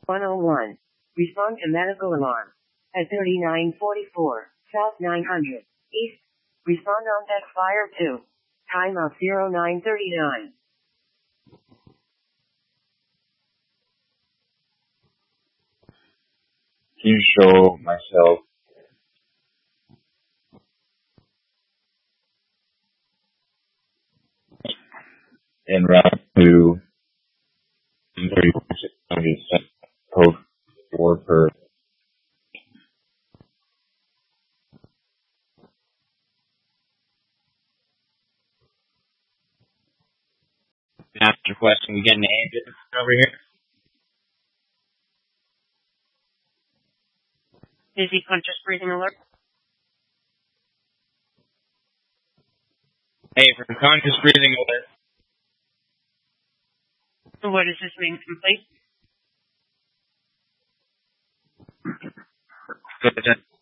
101. Respond to medical alarm. At 3944, South 900, East. Respond on deck fire 2. Time of 0939. Can you show myself en route to 3600 code 4 per After question, we get an ambulance over here. Busy conscious breathing alert. Hey, from conscious breathing alert. What does this mean? Complete? Good.